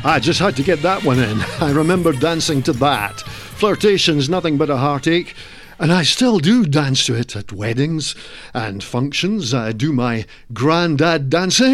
I just had to get that one in. I remember dancing to that. Flirtation's nothing but a heartache, and I still do dance to it at weddings and functions. I do my grandad dancing.